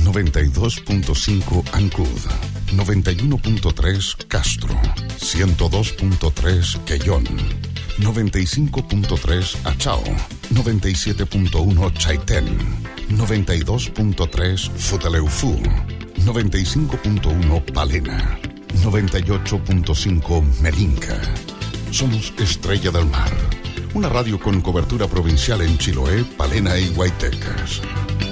92.5 Ancud, 91.3 Castro, 102.3 Quellón, 95.3 Achao, 97.1 Chaitén, 92.3 Futaleufú, 95.1 Palena, 98.5 Melinca. Somos Estrella del Mar, una radio con cobertura provincial en Chiloé, Palena y Guaytecas.